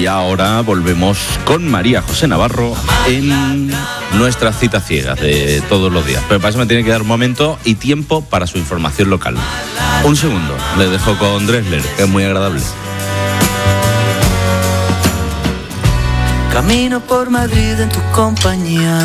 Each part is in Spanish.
Y ahora volvemos con María José Navarro en nuestras citas ciegas de todos los días. Pero para eso me tiene que dar un momento y tiempo para su información local. Un segundo, les dejo con Dressler, que es muy agradable. Camino por Madrid en tu compañía.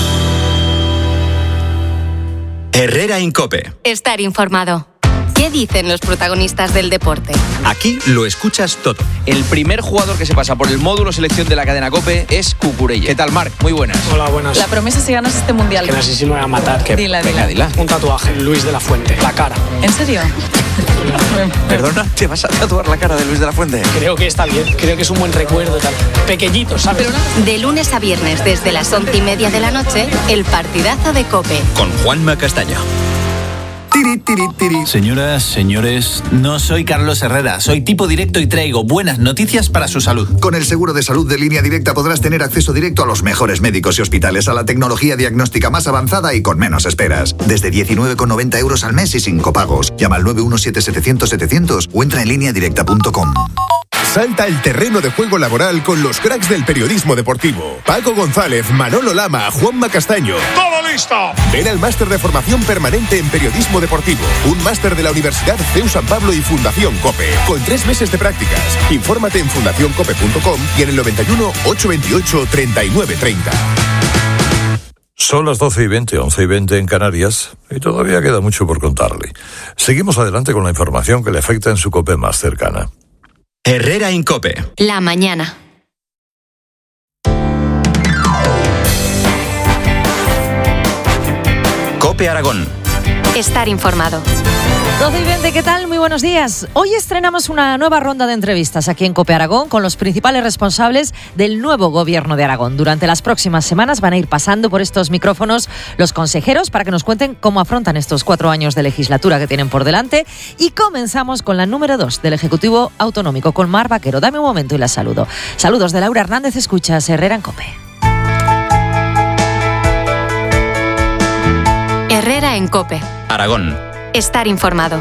Herrera en COPE. Estar informado. ¿Qué dicen los protagonistas del deporte? Aquí lo escuchas todo. El primer jugador que se pasa por el módulo selección de la cadena COPE es Cucurella. ¿Qué tal, Marc? Muy buenas. Hola, buenas. La promesa es si ganas este mundial. Que no sé si me voy a matar. Dila. Un tatuaje, Luis de la Fuente, la cara. ¿En serio? Perdona, ¿te vas a tatuar la cara de Luis de la Fuente? Creo que está bien, creo que es un buen recuerdo, tal. Pequeñito, ¿sabes? De lunes a viernes desde las 11:30 de la noche, el partidazo de COPE. Con Juanma Castaño. Señoras, señores, no soy Carlos Herrera, soy tipo directo y traigo buenas noticias para su salud. Con el seguro de salud de Línea Directa podrás tener acceso directo a los mejores médicos y hospitales, a la tecnología diagnóstica más avanzada y con menos esperas. Desde 19,90 euros al mes y sin copagos. Llama al 917-700-700 o entra en lineadirecta.com. Salta al terreno de juego laboral con los cracks del periodismo deportivo. Paco González, Manolo Lama, Juanma Castaño. ¡Todo listo! Ven al máster de formación permanente en periodismo deportivo. Un máster de la Universidad CEU San Pablo y Fundación COPE. Con 3 meses de prácticas. Infórmate en fundacioncope.com y en el 91 828 3930. Son las 12:20, 11:20 en Canarias, y todavía queda mucho por contarle. Seguimos adelante con la información que le afecta en su COPE más cercana. Herrera en COPE. La mañana. COPE Aragón. Estar informado. 12:20, ¿qué tal? Muy buenos días. Hoy estrenamos una nueva ronda de entrevistas aquí en COPE Aragón con los principales responsables del nuevo gobierno de Aragón. Durante las próximas semanas van a ir pasando por estos micrófonos los consejeros para que nos cuenten cómo afrontan estos 4 años de legislatura que tienen por delante. Y comenzamos con la número 2 del Ejecutivo Autonómico, con Mar Vaquero. Dame un momento y la saludo. Saludos de Laura Hernández, escuchas Herrera en COPE. Herrera en COPE. Aragón. Estar informado.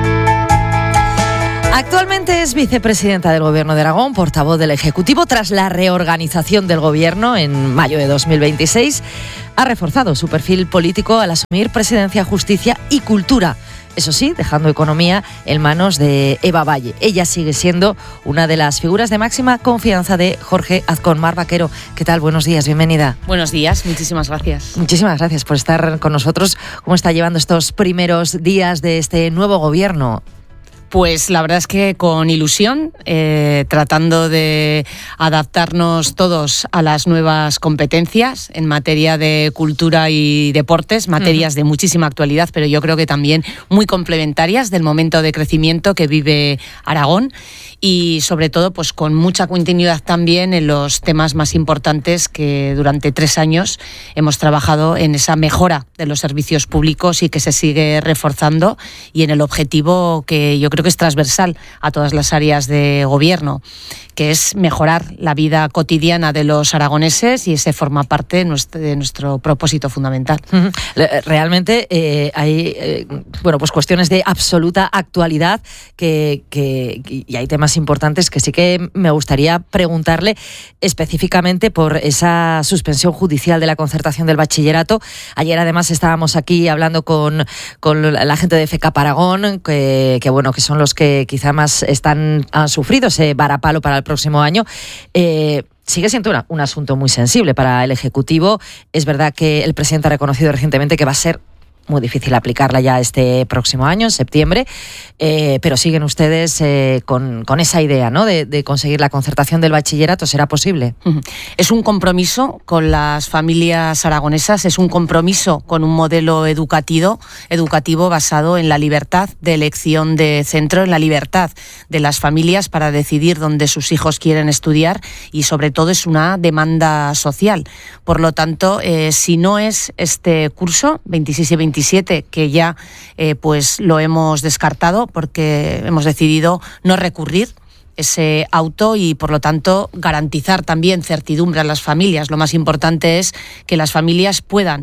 Actualmente es vicepresidenta del Gobierno de Aragón, portavoz del Ejecutivo. Tras la reorganización del Gobierno en mayo de 2026, ha reforzado su perfil político al asumir Presidencia, Justicia y Cultura. Eso sí, dejando Economía en manos de Eva Valle. Ella sigue siendo una de las figuras de máxima confianza de Jorge Azcón. Mar Vaquero, ¿qué tal? Buenos días, bienvenida. Buenos días, muchísimas gracias. Muchísimas gracias por estar con nosotros. ¿Cómo está llevando estos primeros días de este nuevo gobierno? Pues la verdad es que con ilusión, tratando de adaptarnos todos a las nuevas competencias en materia de cultura y deportes, materias de muchísima actualidad, pero yo creo que también muy complementarias del momento de crecimiento que vive Aragón, y sobre todo pues con mucha continuidad también en los temas más importantes que durante 3 años hemos trabajado en esa mejora de los servicios públicos y que se sigue reforzando, y en el objetivo que yo creo que es transversal a todas las áreas de gobierno, que es mejorar la vida cotidiana de los aragoneses, y ese forma parte de nuestro propósito fundamental. Realmente hay pues cuestiones de absoluta actualidad y hay temas importantes que sí que me gustaría preguntarle específicamente por esa suspensión judicial de la concertación del bachillerato. Ayer además estábamos aquí hablando con la gente de FECAP Aragón, que son los que quizá más han sufrido ese varapalo para el próximo año. Sigue siendo un asunto muy sensible para el Ejecutivo. Es verdad que el presidente ha reconocido recientemente que va a ser muy difícil aplicarla ya este próximo año, en septiembre, pero siguen ustedes con esa idea, ¿no?, de conseguir la concertación del bachillerato. ¿Será posible? Es un compromiso con las familias aragonesas, es un compromiso con un modelo educativo basado en la libertad de elección de centro, en la libertad de las familias para decidir dónde sus hijos quieren estudiar, y sobre todo es una demanda social. Por lo tanto, si no es este curso, 26 y 27, que ya pues lo hemos descartado porque hemos decidido no recurrir ese auto, y por lo tanto garantizar también certidumbre a las familias. Lo más importante es que las familias puedan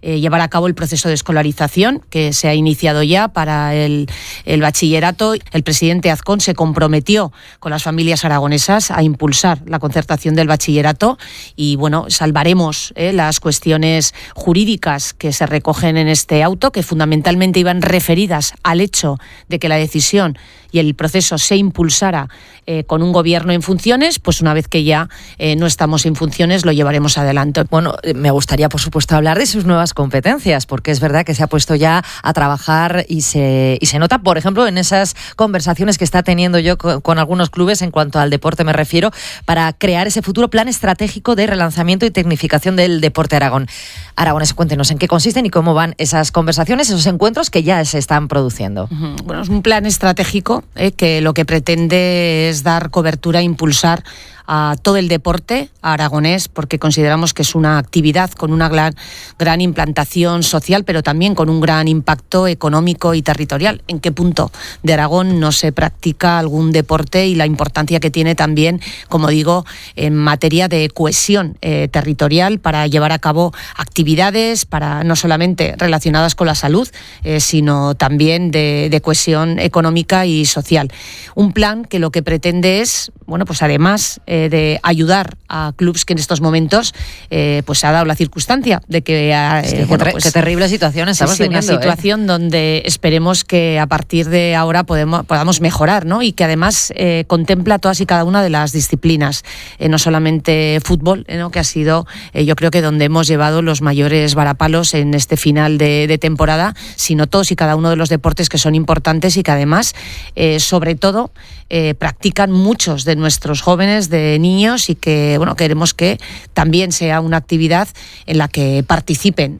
llevar a cabo el proceso de escolarización que se ha iniciado ya para el bachillerato. El presidente Azcón se comprometió con las familias aragonesas a impulsar la concertación del bachillerato y, bueno, salvaremos las cuestiones jurídicas que se recogen en este auto, que fundamentalmente iban referidas al hecho de que la decisión y el proceso se impulsara con un gobierno en funciones. Pues una vez que ya no estamos en funciones, lo llevaremos adelante. Bueno, me gustaría, por supuesto, hablar de sus nuevas competencias, porque es verdad que se ha puesto ya a trabajar y se nota, por ejemplo, en esas conversaciones que está teniendo yo con algunos clubes, en cuanto al deporte me refiero, para crear ese futuro plan estratégico de relanzamiento y tecnificación del deporte aragonés. Cuéntenos en qué consisten y cómo van esas conversaciones, esos encuentros que ya se están produciendo. Bueno, es un plan estratégico que lo que pretende es dar cobertura e impulsar a todo el deporte aragonés, porque consideramos que es una actividad con una gran implantación social, pero también con un gran impacto económico y territorial. ¿En qué punto de Aragón no se practica algún deporte? Y la importancia que tiene también, como digo, en materia de cohesión territorial, para llevar a cabo actividades para no solamente relacionadas con la salud, sino también de cohesión económica y social. Un plan que lo que pretende es, bueno, pues además de ayudar a clubes que en estos momentos pues se ha dado la circunstancia de que qué terrible situación estamos teniendo. Una situación donde esperemos que a partir de ahora podamos mejorar, ¿no? Y que además contempla todas y cada una de las disciplinas, no solamente fútbol, ¿no? Que ha sido yo creo que donde hemos llevado los mayores varapalos en este final de temporada, sino todos y cada uno de los deportes que son importantes y que además sobre todo practican muchos de nuestros jóvenes, de niños, y que, bueno, queremos que también sea una actividad en la que participen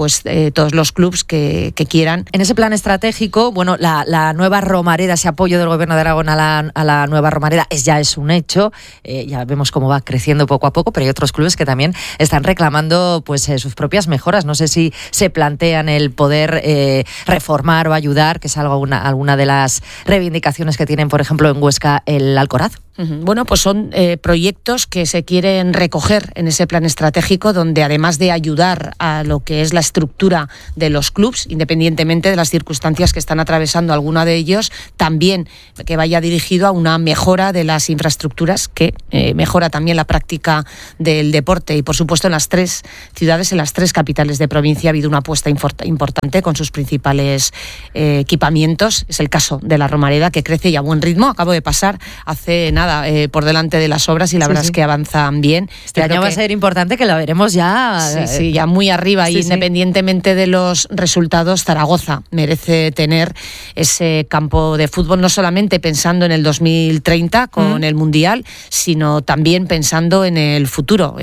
todos los clubes que quieran. En ese plan estratégico, bueno, la nueva Romareda, ese apoyo del Gobierno de Aragón a la nueva Romareda ya es un hecho. Ya vemos cómo va creciendo poco a poco, pero hay otros clubes que también están reclamando pues sus propias mejoras. No sé si se plantean el poder reformar o ayudar, que es alguna de las reivindicaciones que tienen, por ejemplo, en Huesca el Alcoraz. Bueno, pues son proyectos que se quieren recoger en ese plan estratégico, donde además de ayudar a lo que es la estructura de los clubs, independientemente de las circunstancias que están atravesando alguno de ellos, también que vaya dirigido a una mejora de las infraestructuras, que mejora también la práctica del deporte. Y por supuesto en las 3 ciudades, en las 3 capitales de provincia, ha habido una apuesta importante con sus principales equipamientos. Es el caso de la Romareda, que crece y a buen ritmo. Acabo de pasar hace nada por delante de las obras y la verdad es que avanzan bien. Este año va a ser importante, que la veremos ya. Sí, ya muy arriba. Sí, y independientemente de los resultados, Zaragoza merece tener ese campo de fútbol, no solamente pensando en el 2030 con el Mundial, sino también pensando en el futuro.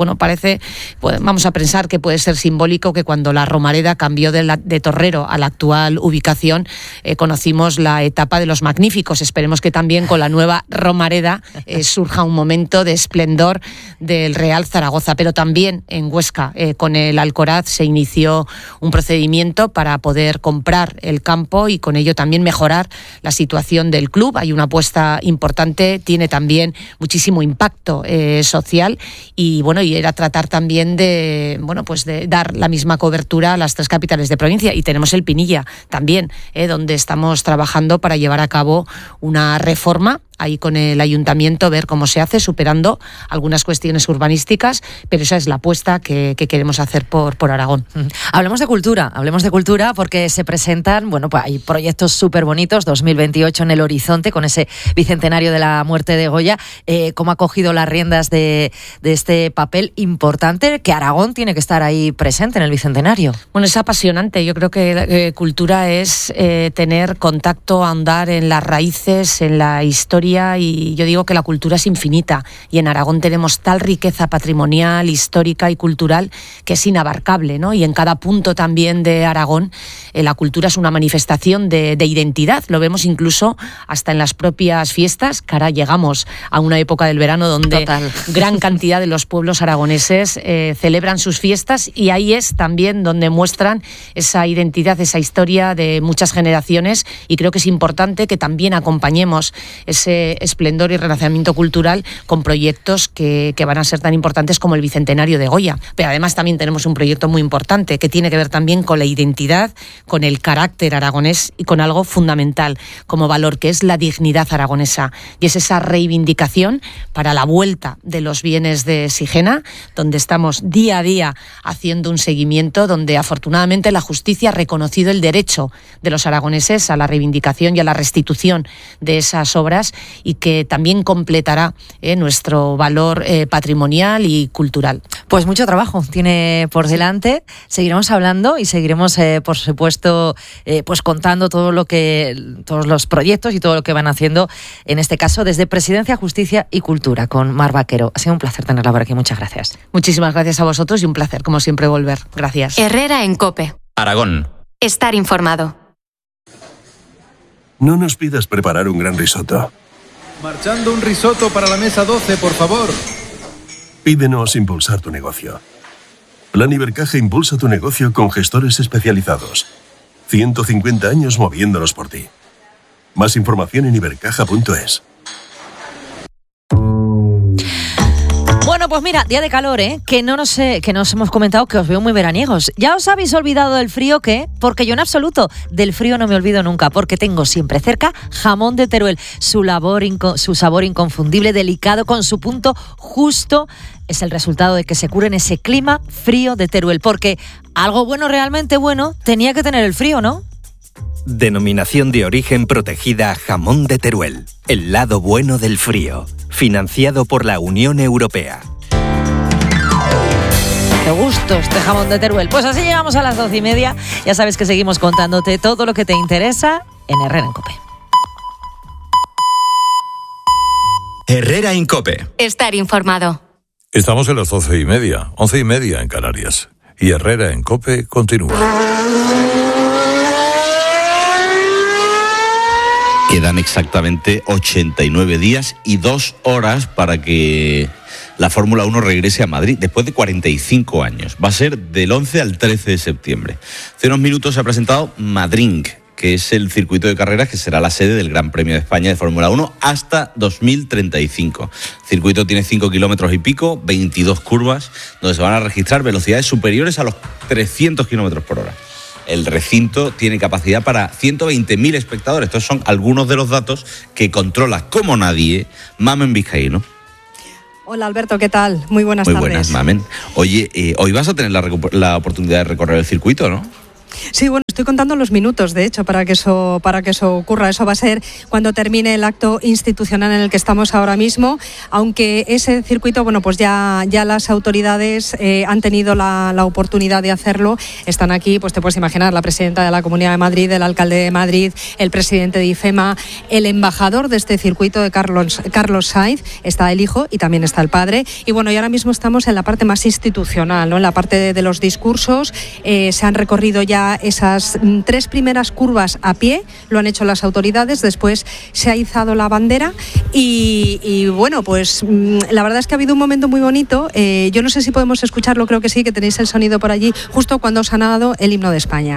Vamos a pensar que puede ser simbólico que cuando la Romareda cambió de Torrero a la actual ubicación, conocimos la etapa de los magníficos. Esperemos que también con la nueva Romareda surja un momento de esplendor del Real Zaragoza, pero también en Huesca con el Alcoraz se inició un procedimiento para poder comprar el campo y con ello también mejorar la situación del club. Hay una apuesta importante, tiene también muchísimo impacto social y era tratar también de dar la misma cobertura a las 3 capitales de provincia. Y tenemos el Pinilla también, donde estamos trabajando para llevar a cabo una reforma ahí con el ayuntamiento, ver cómo se hace, superando algunas cuestiones urbanísticas, pero esa es la apuesta que queremos hacer por Aragón. Hablemos de cultura, porque se presentan, pues hay proyectos súper bonitos, 2028 en el horizonte, con ese bicentenario de la muerte de Goya. ¿Cómo ha cogido las riendas de este papel importante que Aragón tiene que estar ahí presente en el bicentenario? Bueno, es apasionante. Yo creo que cultura es tener contacto, ahondar en las raíces, en la historia, y yo digo que la cultura es infinita, y en Aragón tenemos tal riqueza patrimonial, histórica y cultural que es inabarcable, ¿no? Y en cada punto también de Aragón la cultura es una manifestación de identidad. Lo vemos incluso hasta en las propias fiestas, que ahora llegamos a una época del verano donde gran cantidad de los pueblos aragoneses celebran sus fiestas, y ahí es también donde muestran esa identidad, esa historia de muchas generaciones, y creo que es importante que también acompañemos ese ese esplendor y renacimiento cultural con proyectos que van a ser tan importantes como el Bicentenario de Goya. Pero además también tenemos un proyecto muy importante que tiene que ver también con la identidad, con el carácter aragonés y con algo fundamental como valor, que es la dignidad aragonesa. Y es esa reivindicación para la vuelta de los bienes de Sigena, donde estamos día a día haciendo un seguimiento, donde afortunadamente la justicia ha reconocido el derecho de los aragoneses a la reivindicación y a la restitución de esas obras, y que también completará nuestro valor patrimonial y cultural. Pues mucho trabajo tiene por delante. Seguiremos hablando y seguiremos, por supuesto, pues contando todos los proyectos y todo lo que van haciendo, en este caso desde Presidencia, Justicia y Cultura, con Mar Vaquero. Ha sido un placer tenerla por aquí. Muchas gracias. Muchísimas gracias a vosotros y un placer, como siempre, volver. Gracias. Herrera en COPE. Aragón. Estar informado. No nos pidas preparar un gran risotto. Marchando un risotto para la mesa 12, por favor. Pídenos impulsar tu negocio. Plan Ibercaja impulsa tu negocio con gestores especializados. 150 años moviéndolos por ti. Más información en ibercaja.es. Bueno, pues mira, día de calor, que no nos hemos comentado que os veo muy veraniegos. ¿Ya os habéis olvidado del frío qué? Porque yo en absoluto del frío no me olvido nunca, porque tengo siempre cerca jamón de Teruel. Su sabor inconfundible, delicado, con su punto justo, es el resultado de que se cure en ese clima frío de Teruel. Porque algo bueno, realmente bueno, tenía que tener el frío, ¿no? Denominación de origen protegida Jamón de Teruel. El lado bueno del frío. Financiado por la Unión Europea. Qué gusto este jamón de Teruel. Pues así llegamos a las 12:30. Ya sabes que seguimos contándote todo lo que te interesa en Herrera en COPE. Herrera en COPE. Estar informado. Estamos en las 12:30, 11:30 en Canarias. Y Herrera en COPE continúa. Quedan exactamente 89 días y 2 horas para que la Fórmula 1 regrese a Madrid después de 45 años. Va a ser del 11 al 13 de septiembre. Hace unos minutos se ha presentado Madrid, que es el circuito de carreras que será la sede del Gran Premio de España de Fórmula 1 hasta 2035. El circuito tiene 5 kilómetros y pico, 22 curvas, donde se van a registrar velocidades superiores a los 300 kilómetros por hora. El recinto tiene capacidad para 120.000 espectadores. Estos son algunos de los datos que controla como nadie Mamen Vizcaíno. Hola Alberto, ¿qué tal? Muy buenas tardes. Muy buenas, Mamen. Oye, hoy vas a tener la oportunidad de recorrer el circuito, ¿no? Sí, bueno, estoy contando los minutos, de hecho, para que eso ocurra. Eso va a ser cuando termine el acto institucional en el que estamos ahora mismo, aunque ese circuito, bueno, pues ya las autoridades han tenido la oportunidad de hacerlo. Están aquí, pues te puedes imaginar, la presidenta de la Comunidad de Madrid, el alcalde de Madrid, el presidente de IFEMA, el embajador de este circuito, de Carlos Sainz, está el hijo y también está el padre. Y bueno, y ahora mismo estamos en la parte más institucional, ¿no? En la parte de los discursos. Se han recorrido ya esas 3 primeras curvas a pie, lo han hecho las autoridades, después se ha izado la bandera y bueno, pues la verdad es que ha habido un momento muy bonito. Yo no sé si podemos escucharlo, creo que sí, que tenéis el sonido por allí, justo cuando os han dado el himno de España.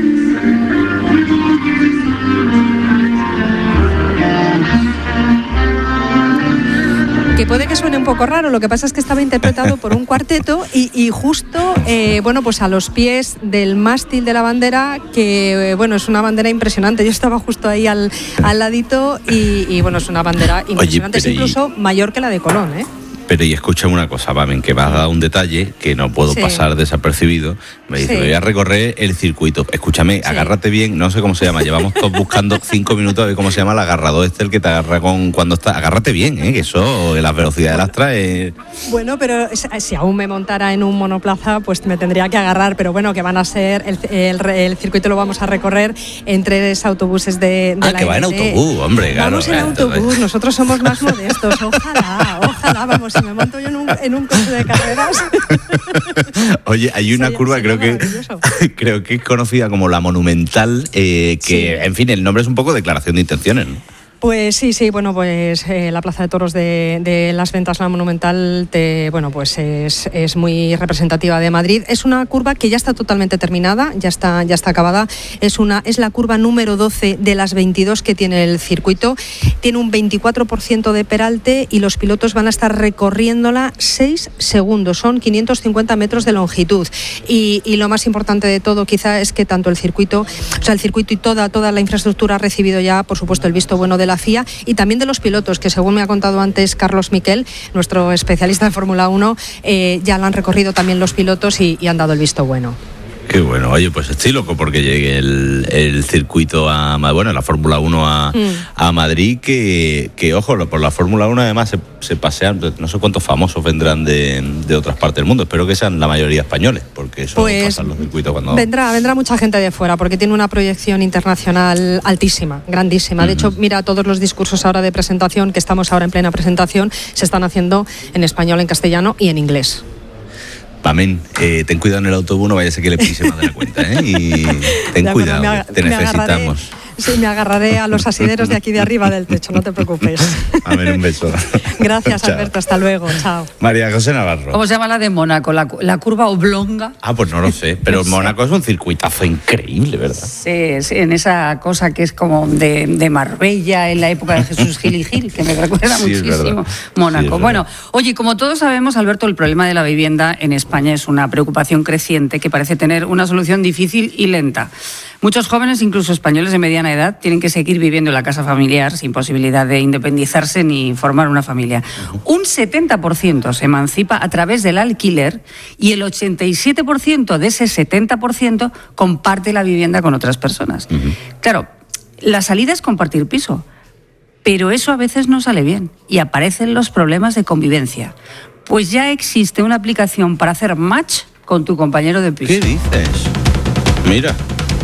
Que puede que suene un poco raro, lo que pasa es que estaba interpretado por un cuarteto y justo, bueno, pues a los pies del mástil de la bandera, que bueno, es una bandera impresionante. Yo estaba justo ahí al ladito y bueno, es una bandera impresionante. Oye, es incluso mayor que la de Colón, ¿eh? Pero y escúchame una cosa, Mamen, que me has dado un detalle que no puedo pasar desapercibido. Me dice, voy a recorrer el circuito. Escúchame, agárrate bien, no sé cómo se llama. Llevamos todos buscando 5 minutos a ver cómo se llama el agarrador el que te agarra cuando está. Agárrate bien, que eso, las velocidades las trae. Bueno, pero si aún me montara en un monoplaza, pues me tendría que agarrar. Pero bueno, que van a ser, el circuito lo vamos a recorrer en 3 autobuses de la que va en autobús, hombre. Vamos en autobús, nosotros somos más modestos. Ojalá, vamos. Si me monto yo en un coche de carreras. Oye, hay una curva, creo que es conocida como la Monumental, en fin, el nombre es un poco declaración de intenciones, ¿no? Pues sí, bueno, pues la Plaza de Toros de Las Ventas, la Monumental, es muy representativa de Madrid. Es una curva que ya está totalmente terminada, ya está acabada. Es la curva número 12 de las 22 que tiene el circuito. Tiene un 24% de peralte y los pilotos van a estar recorriéndola 6 segundos. Son 550 metros de longitud. Y lo más importante de todo quizá es que tanto el circuito y toda la infraestructura ha recibido ya, por supuesto, el visto bueno de la FIA y también de los pilotos, que según me ha contado antes Carlos Miquel, nuestro especialista de Fórmula 1, ya la han recorrido también los pilotos y han dado el visto bueno. Qué bueno. Oye, pues estoy loco porque llegue el circuito la Fórmula 1 a Madrid, que ojo, por la Fórmula 1 además se pasean, no sé cuántos famosos vendrán de otras partes del mundo, espero que sean la mayoría españoles, porque eso pasa en los circuitos cuando... Vendrá mucha gente de fuera, porque tiene una proyección internacional altísima, grandísima. De hecho, mira, todos los discursos ahora de presentación, que estamos ahora en plena presentación, se están haciendo en español, en castellano y en inglés. Amén. Ten cuidado en el autobús, no vaya a ser que le pise más de la cuenta, ¿eh? Y ten cuidado, te necesitamos. Sí, me agarraré a los asideros de aquí de arriba del techo, no te preocupes. Amén, un beso. Gracias, Alberto, hasta luego, chao. María José Navarro. ¿Cómo se llama la de Mónaco? ¿La curva oblonga? Pues no lo sé, pero Mónaco es un circuitazo increíble, ¿verdad? Sí, en esa cosa que es como de Marbella en la época de Jesús Gil y Gil, que me recuerda muchísimo Mónaco. Bueno, oye, como todos sabemos, Alberto, el problema de la vivienda en España es una preocupación creciente que parece tener una solución difícil y lenta. Muchos jóvenes, incluso españoles de mediana edad, tienen que seguir viviendo en la casa familiar sin posibilidad de independizarse ni formar una familia. Un 70% se emancipa a través del alquiler y el 87% de ese 70% comparte la vivienda con otras personas. Claro, la salida es compartir piso, pero eso a veces no sale bien y aparecen los problemas de convivencia. Pues ya existe una aplicación para hacer match con tu compañero de piso. ¿Qué dices? Mira.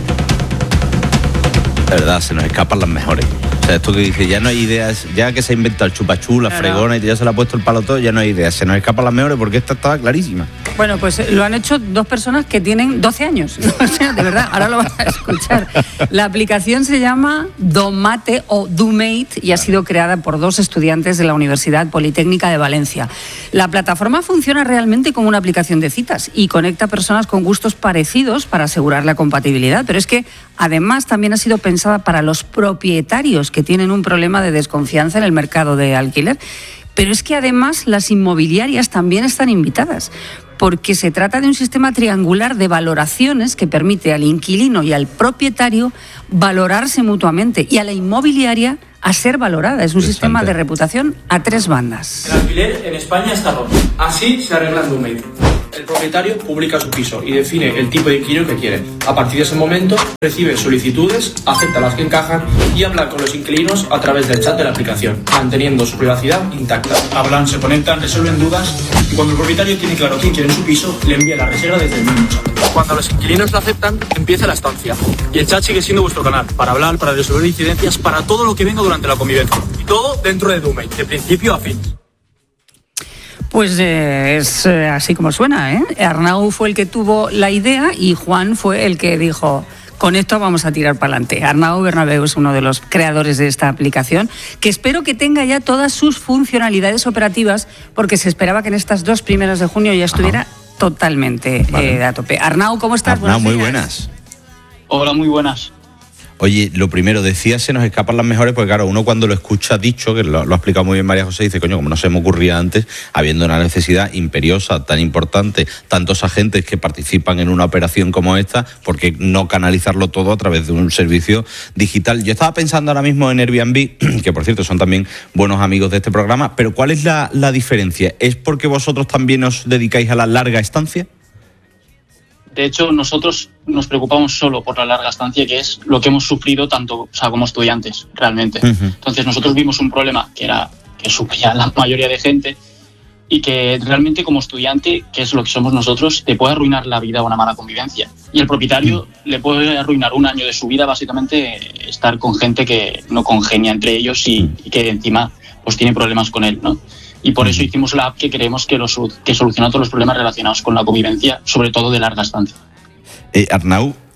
La verdad, se nos escapan las mejores. O sea, esto que dice, ya no hay ideas, ya que se ha inventado el chupachú, la fregona y ya se le ha puesto el palo todo, ya no hay ideas. Se nos escapan las mejores porque esta estaba clarísima. Bueno, pues lo han hecho dos personas que tienen 12 años. O sea, de verdad, ahora lo vas a escuchar. La aplicación se llama Domate o Dumate y ha sido creada por dos estudiantes de la Universidad Politécnica de Valencia. La plataforma funciona realmente como una aplicación de citas y conecta personas con gustos parecidos para asegurar la compatibilidad. Pero es que además también ha sido pensada para los propietarios que tienen un problema de desconfianza en el mercado de alquiler. Pero es que además las inmobiliarias también están invitadas, porque se trata de un sistema triangular de valoraciones que permite al inquilino y al propietario valorarse mutuamente y a la inmobiliaria a ser valorada. Es un sistema de reputación a tres bandas. El alquiler en España está roto. Así se arregla en Dumate. El propietario publica su piso y define el tipo de inquilino que quiere. A partir de ese momento recibe solicitudes, acepta las que encajan y habla con los inquilinos a través del chat de la aplicación, manteniendo su privacidad intacta. Hablan, se conectan, resuelven dudas y cuando el propietario tiene claro quién quiere en su piso, le envía la reserva desde el mismo chat. Cuando los inquilinos la aceptan, empieza la estancia. Y el chat sigue siendo vuestro canal para hablar, para resolver incidencias, para todo lo que venga durante la convivencia. Y todo dentro de Dumate, de principio a fin. Pues es así como suena, ¿eh? Arnau fue el que tuvo la idea y Juan fue el que dijo, con esto vamos a tirar para adelante. Arnau Bernabéu es uno de los creadores de esta aplicación, que espero que tenga ya todas sus funcionalidades operativas, porque se esperaba que en estas 2 primeras de junio ya estuviera totalmente a tope. Arnau, ¿cómo estás? Arnau, muy buenas. Hola, muy buenas. Oye, lo primero, decía se nos escapan las mejores, porque claro, uno cuando lo escucha dicho, que lo ha explicado muy bien María José, dice, coño, como no se me ocurría antes, habiendo una necesidad imperiosa, tan importante, tantos agentes que participan en una operación como esta, ¿por qué no canalizarlo todo a través de un servicio digital? Yo estaba pensando ahora mismo en Airbnb, que por cierto son también buenos amigos de este programa, pero ¿cuál es la diferencia? ¿Es porque vosotros también os dedicáis a la larga estancia? De hecho, nosotros nos preocupamos solo por la larga estancia, que es lo que hemos sufrido tanto, como estudiantes, realmente. Entonces, nosotros vimos un problema que sufría la mayoría de gente y que realmente como estudiante, que es lo que somos nosotros, te puede arruinar la vida una mala convivencia. Y el propietario le puede arruinar un año de su vida, básicamente, estar con gente que no congenia entre ellos y que encima pues tiene problemas con él, ¿no? Y por eso hicimos la app que creemos que soluciona todos los problemas relacionados con la convivencia, sobre todo de larga estancia. Arnau,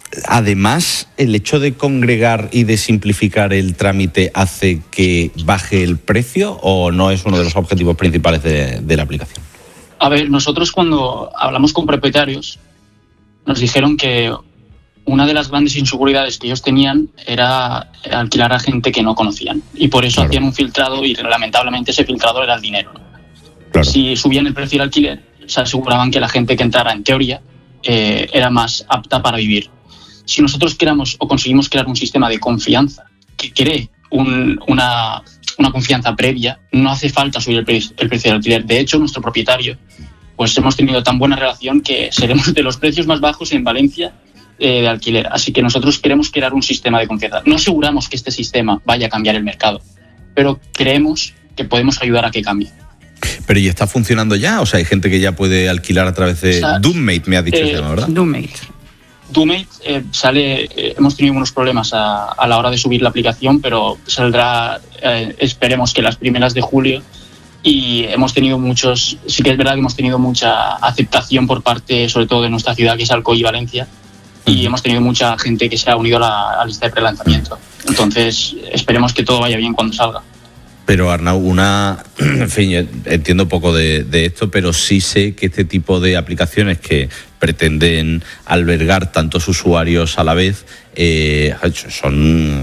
además, el hecho de congregar y de simplificar el trámite hace que baje el precio, ¿o no es uno de los objetivos principales de la aplicación? A ver, nosotros cuando hablamos con propietarios nos dijeron que una de las grandes inseguridades que ellos tenían era alquilar a gente que no conocían, y por eso hacían un filtrado, y lamentablemente ese filtrador era el dinero. Si subían el precio del alquiler, se aseguraban que la gente que entrara, en teoría, era más apta para vivir. Si nosotros conseguimos crear un sistema de confianza que cree una confianza previa, no hace falta subir el precio del alquiler. De hecho, nuestro propietario, pues hemos tenido tan buena relación que seremos de los precios más bajos en Valencia de alquiler. Así que nosotros queremos crear un sistema de confianza. No aseguramos que este sistema vaya a cambiar el mercado, pero creemos que podemos ayudar a que cambie. Pero ¿y está funcionando ya? O sea, hay gente que ya puede alquilar a través de Doommate, me ha dicho que se llama, ¿verdad? Doommate hemos tenido unos problemas a la hora de subir la aplicación, pero saldrá, esperemos que las primeras de julio, y hemos tenido sí que es verdad que hemos tenido mucha aceptación por parte, sobre todo de nuestra ciudad, que es Alcoy y Valencia, y hemos tenido mucha gente que se ha unido a la lista de prelanzamiento. Entonces, esperemos que todo vaya bien cuando salga. Pero Arnau, en fin, yo entiendo poco de esto, pero sí sé que este tipo de aplicaciones que pretenden albergar tantos usuarios a la vez son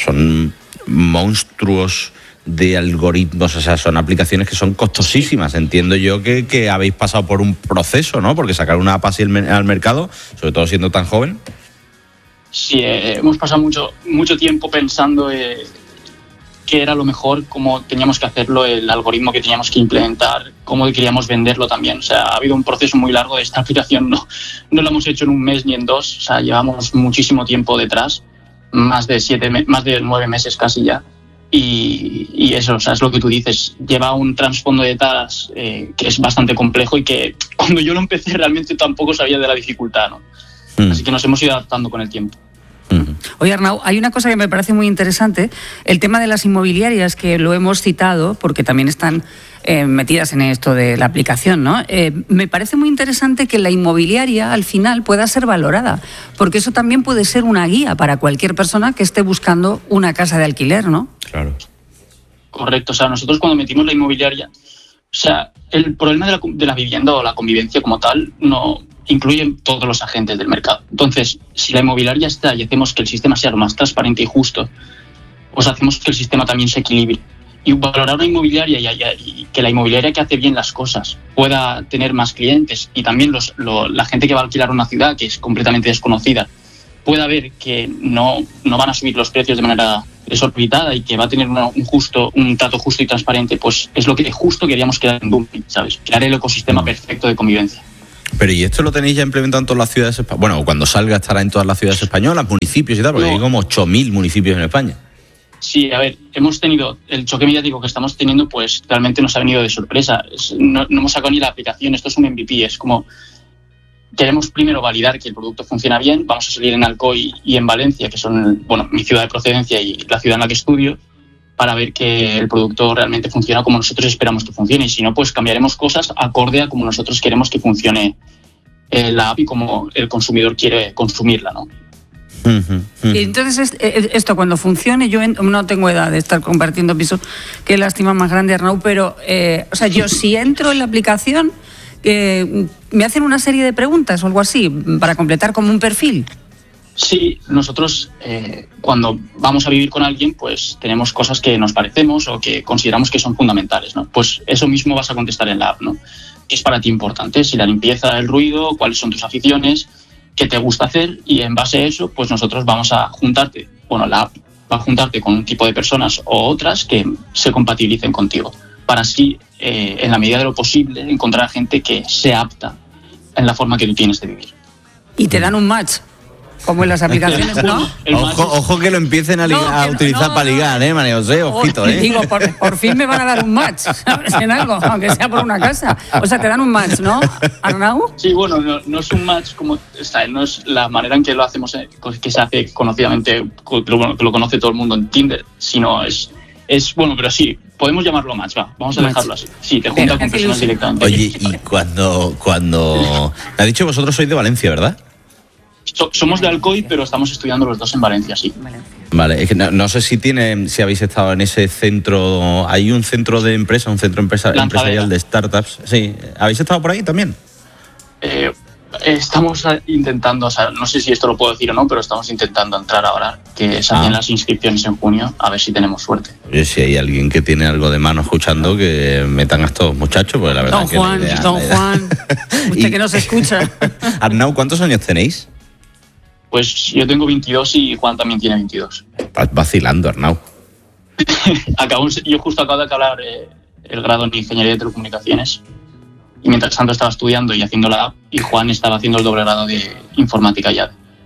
monstruos de algoritmos, o sea, son aplicaciones que son costosísimas. Entiendo yo que habéis pasado por un proceso, ¿no? Porque sacar una app así al mercado, sobre todo siendo tan joven. Sí, hemos pasado mucho tiempo pensando qué era lo mejor, cómo teníamos que hacerlo, el algoritmo que teníamos que implementar, cómo queríamos venderlo también. O sea, ha habido un proceso muy largo de esta aplicación, no lo hemos hecho en un mes ni en dos, o sea, llevamos muchísimo tiempo detrás, más de 9 meses casi ya, y eso, o sea, es lo que tú dices, lleva un trasfondo de tareas que es bastante complejo, y que cuando yo lo empecé realmente tampoco sabía de la dificultad, ¿no? Así que nos hemos ido adaptando con el tiempo. Oye, Arnau, hay una cosa que me parece muy interesante, el tema de las inmobiliarias, que lo hemos citado porque también están metidas en esto de la aplicación, ¿no? Me parece muy interesante que la inmobiliaria al final pueda ser valorada, porque eso también puede ser una guía para cualquier persona que esté buscando una casa de alquiler, ¿no? Claro. Correcto, o sea, nosotros cuando metimos la inmobiliaria, o sea, el problema de la vivienda o la convivencia como tal no incluyen todos los agentes del mercado. Entonces, si la inmobiliaria está y hacemos que el sistema sea lo más transparente y justo, pues hacemos que el sistema también se equilibre. Y valorar una inmobiliaria y que la inmobiliaria que hace bien las cosas pueda tener más clientes, y también la gente que va a alquilar una ciudad que es completamente desconocida pueda ver que no van a subir los precios de manera desorbitada, y que va a tener un trato justo y transparente, pues es lo que justo queríamos crear en Doommate, ¿sabes? Crear el ecosistema perfecto de convivencia. Pero ¿y esto lo tenéis ya implementado en todas las ciudades españolas? Bueno, cuando salga estará en todas las ciudades españolas, municipios y tal, porque hay como 8.000 municipios en España. Sí, a ver, hemos tenido el choque mediático que estamos teniendo, pues realmente nos ha venido de sorpresa. No hemos sacado ni la aplicación, esto es un MVP, es como queremos primero validar que el producto funciona bien, vamos a salir en Alcoy y en Valencia, que son, mi ciudad de procedencia y la ciudad en la que estudio, para ver que el producto realmente funciona como nosotros esperamos que funcione, y si no, pues cambiaremos cosas acorde a como nosotros queremos que funcione la app y como el consumidor quiere consumirla, ¿no? Y entonces esto cuando funcione, yo no tengo edad de estar compartiendo piso, qué lástima más grande, Arnau, pero o sea, yo si entro en la aplicación me hacen una serie de preguntas o algo así para completar como un perfil. Sí, nosotros cuando vamos a vivir con alguien, pues tenemos cosas que nos parecemos o que consideramos que son fundamentales, ¿no? Pues eso mismo vas a contestar en la app, ¿no? ¿Qué es para ti importante? Si la limpieza, el ruido, cuáles son tus aficiones, qué te gusta hacer, y en base a eso, pues nosotros vamos a juntarte, la app va a juntarte con un tipo de personas o otras que se compatibilicen contigo, para así, en la medida de lo posible, encontrar gente que sea apta en la forma que tú tienes de vivir. Y te dan un match, como en las aplicaciones, ¿no? Ojo que lo empiecen a utilizar para ligar, María José, ojito, Digo, por fin me van a dar un match, ¿sabes? En algo, aunque sea por una casa. O sea, te dan un match, ¿no, Arnau? Sí, no es un match como no es la manera en que lo hacemos, que se hace conocidamente, que lo conoce todo el mundo en Tinder, sino es pero sí, podemos llamarlo match, vamos a dejarlo así. Sí, te junta con personas directamente. Oye, y cuando me ha dicho vosotros sois de Valencia, ¿verdad? Somos de Alcoy, pero estamos estudiando los dos en Valencia, sí. Vale, es que no sé si habéis estado en ese centro. Hay un centro de empresa, un centro empresarial de startups. Sí, ¿habéis estado por ahí también? Estamos intentando, o sea, no sé si esto lo puedo decir o no, pero estamos intentando entrar ahora, que se hacen las inscripciones en junio, a ver si tenemos suerte. Oye, si hay alguien que tiene algo de mano escuchando, que metan a estos muchachos, pues la verdad Don que Juan, usted que nos escucha. Arnau, ¿cuántos años tenéis? Pues yo tengo 22 y Juan también tiene 22. Vas vacilando, Arnau. Yo justo acabo de acabar el grado en Ingeniería de Telecomunicaciones y mientras tanto estaba estudiando y haciendo la app y Juan estaba haciendo el doble grado de Informática ya.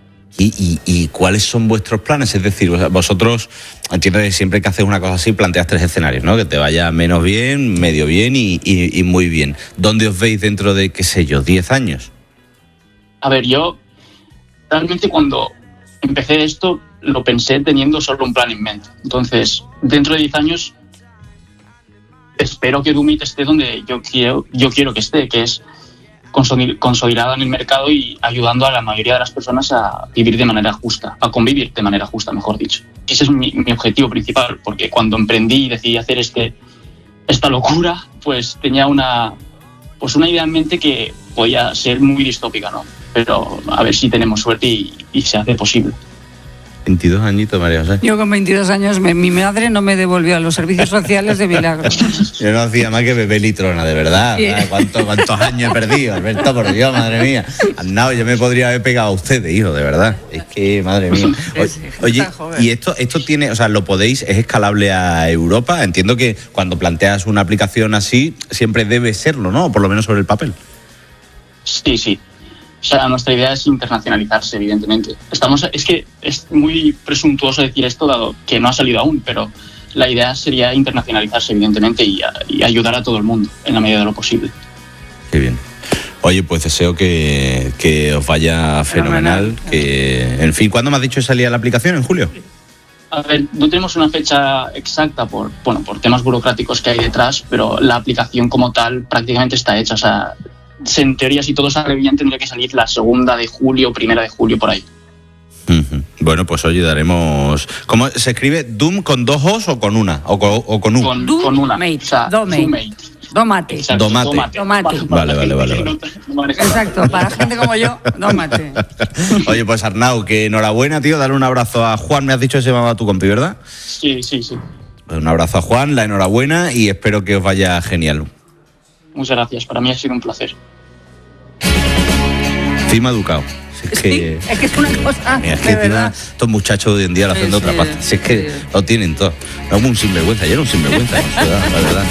¿Y cuáles son vuestros planes? Es decir, vosotros, entiendo que siempre que haces una cosa así planteas 3 escenarios, ¿no? Que te vaya menos bien, medio bien y muy bien. ¿Dónde os veis dentro de, qué sé yo, 10 años? A ver, yo realmente cuando empecé esto lo pensé teniendo solo un plan en mente. Entonces, dentro de 10 años espero que Dumit esté donde yo quiero que esté, que es consolidada en el mercado y ayudando a la mayoría de las personas a vivir de manera justa, a convivir de manera justa, mejor dicho. Ese es mi objetivo principal, porque cuando emprendí y decidí hacer esta locura, pues tenía una idea en mente que podía ser muy distópica, ¿no? Pero a ver si tenemos suerte y se hace posible. 22 añitos, María José. Yo con 22 años, mi madre no me devolvió a los servicios sociales de milagro. Yo no hacía más que beber litrona, de verdad. Sí. ¿Cuántos años he perdido, Alberto? Por Dios, madre mía. No, yo me podría haber pegado a ustedes, hijo, de verdad. Es que, madre mía. Oye, y esto tiene, o sea, es escalable a Europa. Entiendo que cuando planteas una aplicación así, siempre debe serlo, ¿no? Por lo menos sobre el papel. Sí. O sea, nuestra idea es internacionalizarse, evidentemente. Es que es muy presuntuoso decir esto, dado que no ha salido aún, pero la idea sería internacionalizarse, evidentemente, y ayudar a todo el mundo en la medida de lo posible. Qué bien. Oye, pues deseo que os vaya fenomenal. En fin, ¿cuándo me has dicho que salía la aplicación? ¿En julio? A ver, no tenemos una fecha exacta por temas burocráticos que hay detrás, pero la aplicación como tal prácticamente está hecha. O sea, en teoría, si todo sale bien, tendría que salir la 2 de julio, 1 de julio, por ahí. Bueno, pues oye, daremos... ¿Cómo se escribe? ¿Doom con 2 O's o con una? ¿O con U? Con una. O sea, Domate. Domate. Vale. Exacto, para gente como yo, Domate. Oye, pues Arnau, que enhorabuena, tío. Dale un abrazo a Juan. Me has dicho que se llamaba tu compi, ¿verdad? Sí. Pues un abrazo a Juan, la enhorabuena y espero que os vaya genial. Muchas gracias, para mí ha sido un placer. Encima educado. Es que es una cosa. Mira, es que estos muchachos hoy en día lo hacen de otra parte. Si es que lo tienen todo. No como un sinvergüenza, yo era un sinvergüenza, la verdad.